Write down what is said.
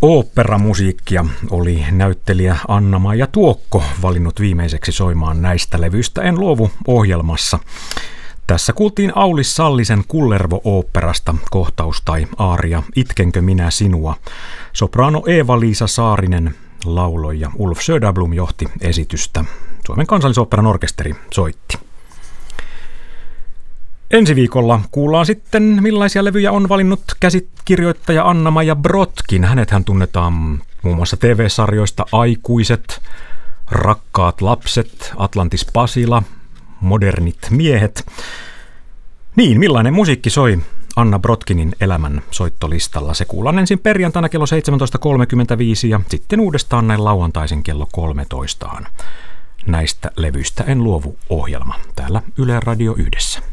Oopperamusiikkia oli näyttelijä Anna-Maija Tuokko valinnut viimeiseksi soimaan näistä levyistä En luovu -ohjelmassa. Tässä kuultiin Aulis Sallisen Kullervo-oopperasta kohtaus tai aaria Itkenkö minä sinua. Sopraano Eeva-Liisa Saarinen lauloi ja Ulf Söderblom johti esitystä. Suomen Kansallisoopperan orkesteri soitti. Ensi viikolla kuullaan sitten, millaisia levyjä on valinnut käsikirjoittaja Anna-Maija Brotkin. Hänethän tunnetaan muun muassa TV-sarjoista Aikuiset, Rakkaat lapset, Atlantis Pasila, Modernit miehet. Niin, millainen musiikki soi Anna Brotkinin elämän soittolistalla? Se kuullaan ensin perjantaina kello 17.35 ja sitten uudestaan näin lauantaisin kello 13. Näistä levyistä En luovu -ohjelma täällä Yle Radio 1.